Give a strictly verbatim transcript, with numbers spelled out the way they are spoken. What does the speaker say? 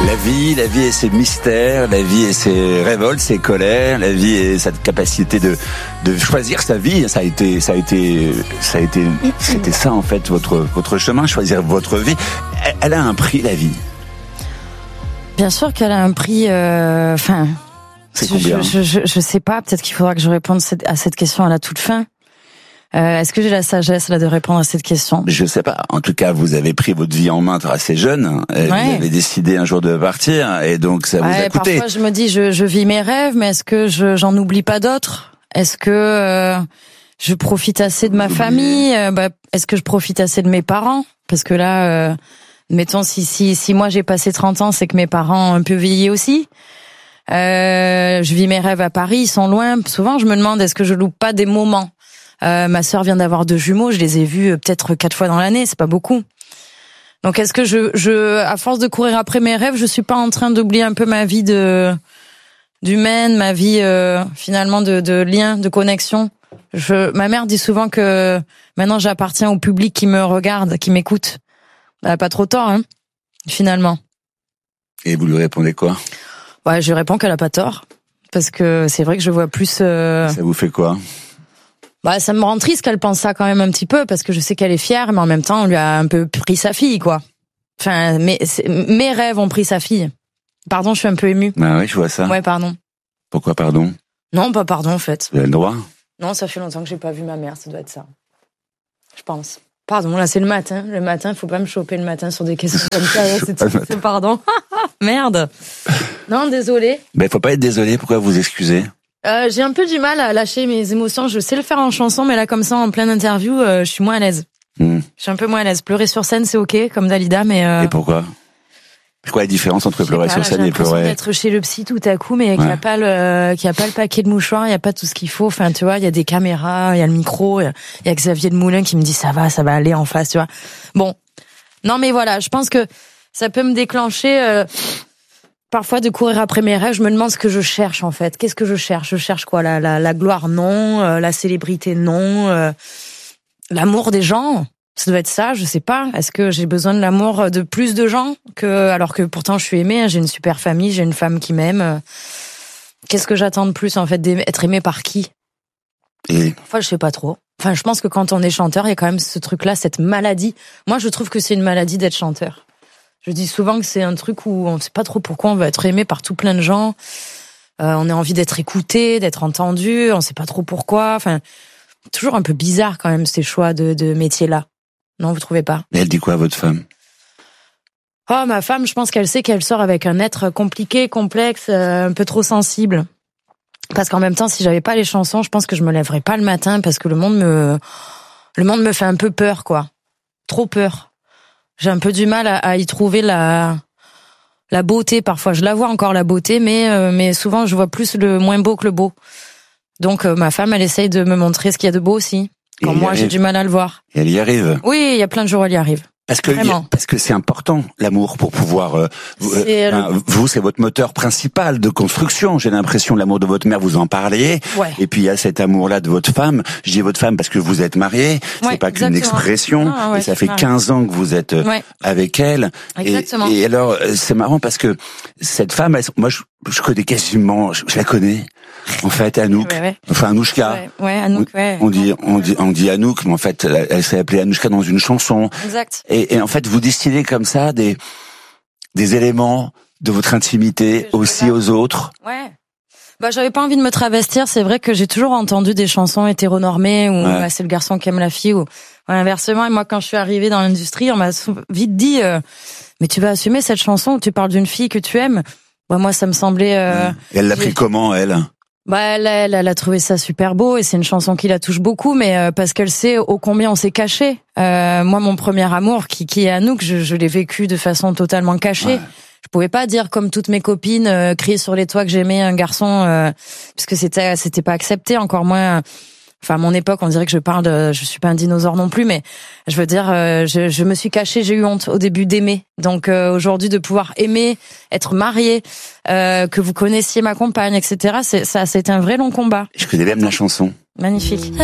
La vie, la vie et ses mystères, la vie et ses révoltes, ses colères, la vie et cette capacité de de choisir sa vie. Ça a été, ça a été, ça a été, c'était ça en fait votre votre chemin, choisir votre vie. Elle a un prix, la vie. Bien sûr qu'elle a un prix. Enfin, euh, c'est combien? je, je, je, je sais pas. Peut-être qu'il faudra que je réponde à cette question à la toute fin. Euh, est-ce que j'ai la sagesse là de répondre à cette question? Je sais pas. En tout cas, vous avez pris votre vie en main assez jeune. Ouais. Vous avez décidé un jour de partir, et donc ça vous ouais, a coûté. Parfois, je me dis, je, je vis mes rêves, mais est-ce que je, j'en oublie pas d'autres? Est-ce que euh, je profite assez de ma vous famille? euh, bah, Est-ce que je profite assez de mes parents? Parce que là, euh, mettons, si si si moi j'ai passé trente ans, c'est que mes parents ont un peu vieilli aussi. Euh, je vis mes rêves à Paris, ils sont loin. Souvent, je me demande, est-ce que je loupe pas des moments? Euh, ma sœur vient d'avoir deux jumeaux, je les ai vus peut-être quatre fois dans l'année, c'est pas beaucoup. Donc est-ce que je, je, à force de courir après mes rêves, je suis pas en train d'oublier un peu ma vie de d'humaine, ma vie euh, finalement de, de lien, de connexion. Je, ma mère dit souvent que maintenant j'appartiens au public qui me regarde, qui m'écoute. Elle a pas trop tort, hein, finalement. Et vous lui répondez quoi? Ouais, je lui réponds qu'elle a pas tort, parce que c'est vrai que je vois plus. Euh... Ça vous fait quoi? Bah, ça me rend triste qu'elle pense ça quand même un petit peu, parce que je sais qu'elle est fière, mais en même temps, on lui a un peu pris sa fille, quoi. Enfin, mes, mes rêves ont pris sa fille. Pardon, je suis un peu émue. Bah oui, je vois ça. Ouais, pardon. Pourquoi pardon? Non, pas pardon, en fait. Vous avez le droit? Non, ça fait longtemps que j'ai pas vu ma mère, ça doit être ça. Je pense. Pardon, là, c'est le matin. Le matin, faut pas me choper le matin sur des questions comme ça. Ouais, c'est, c'est, c'est pardon. Merde. Non, désolé. Ben, faut pas être désolé. Pourquoi vous excusez? Euh, j'ai un peu du mal à lâcher mes émotions. Je sais le faire en chanson, mais là, comme ça, en pleine interview, euh, je suis moins à l'aise. Mmh. Je suis un peu moins à l'aise. Pleurer sur scène, c'est ok, comme Dalida, mais... Euh... Et pourquoi? C'est quoi la différence entre pleurer pas, sur scène et pleurer? J'ai l'impression d'être chez le psy tout à coup, mais ouais. qu'il n'y a pas le, qu'il y a pas le paquet de mouchoirs, il n'y a pas tout ce qu'il faut. Enfin, tu vois, il y a des caméras, il y a le micro, il y a Xavier de Moulin qui me dit ça va, ça va aller en face, tu vois. Bon. Non, mais voilà, je pense que ça peut me déclencher, euh, parfois de courir après mes rêves. Je me demande ce que je cherche, en fait. Qu'est-ce que je cherche? Je cherche quoi? La, la, la gloire, non. Euh, la célébrité, non. Euh, l'amour des gens. Ça doit être ça, je sais pas. Est-ce que j'ai besoin de l'amour de plus de gens que, alors que pourtant je suis aimée, j'ai une super famille, j'ai une femme qui m'aime. Qu'est-ce que j'attends de plus, en fait, d'être aimée par qui? Et... Enfin, je sais pas trop. Enfin, je pense que quand on est chanteur, il y a quand même ce truc-là, cette maladie. Moi, je trouve que c'est une maladie d'être chanteur. Je dis souvent que c'est un truc où on ne sait pas trop pourquoi on va être aimé par tout plein de gens. Euh, on a envie d'être écouté, d'être entendu, on sait pas trop pourquoi. Enfin, toujours un peu bizarre quand même ces choix de, de métier-là. Non, vous trouvez pas? Et elle dit quoi, votre femme? Oh, ma femme, je pense qu'elle sait qu'elle sort avec un être compliqué, complexe, euh, un peu trop sensible. Parce qu'en même temps, si j'avais pas les chansons, je pense que je me lèverais pas le matin, parce que le monde me, le monde me fait un peu peur, quoi. Trop peur. J'ai un peu du mal à, à y trouver la, la beauté. Parfois, je la vois encore, la beauté, mais, euh, mais souvent, je vois plus le moins beau que le beau. Donc, euh, ma femme, elle essaye de me montrer ce qu'il y a de beau aussi. Quand moi, j'ai du mal à le voir. Et elle y arrive. Oui, il y a plein de jours où elle y arrive. Parce que, Vraiment. parce que c'est important, l'amour, pour pouvoir, euh, vous, euh, le... vous, c'est votre moteur principal de construction. J'ai l'impression, l'amour de votre mère, vous en parliez. Ouais. Et puis, il y a cet amour-là de votre femme. Je dis votre femme parce que vous êtes mariés. Ouais, c'est pas qu'une expression. Ah, ouais, et ça fait quinze ans que vous êtes ouais. avec elle. Exactement. Et, et alors, c'est marrant parce que cette femme, elle, moi, je, je connais quasiment, je, je la connais. En fait, Anouk, ouais, ouais. enfin Anouchka. Ouais, ouais, Anouk, ouais. On dit, on dit, on dit Anouk, mais en fait, elle s'est appelée Anouchka dans une chanson. Exact. Et, et en fait, vous distillez comme ça des des éléments de votre intimité aussi aux autres. Ouais. Bah, j'avais pas envie de me travestir. C'est vrai que j'ai toujours entendu des chansons hétéronormées où ouais. bah, c'est le garçon qui aime la fille ou, ou inversement. Et moi, quand je suis arrivée dans l'industrie, on m'a vite dit euh, mais tu vas assumer cette chanson où tu parles d'une fille que tu aimes. Bah, moi, ça me semblait. Euh, et elle l'a pris comment, elle? Bah, elle, elle, elle a trouvé ça super beau et c'est une chanson qui la touche beaucoup, mais euh, parce qu'elle sait ô combien on s'est caché. Euh, moi, mon premier amour, qui, qui est Anouk, je, je l'ai vécu de façon totalement cachée. Ouais. Je pouvais pas dire comme toutes mes copines, euh, crier sur les toits que j'aimais un garçon, euh, parce que c'était, c'était pas accepté, encore moins. Enfin, à mon époque, on dirait que je parle de, je suis pas un dinosaure non plus, mais je veux dire, euh, je, je me suis cachée, j'ai eu honte au début d'aimer. Donc euh, aujourd'hui, de pouvoir aimer, être mariée, euh, que vous connaissiez ma compagne, et cetera. C'est, ça, c'était un vrai long combat. Je connais même la chanson. Magnifique.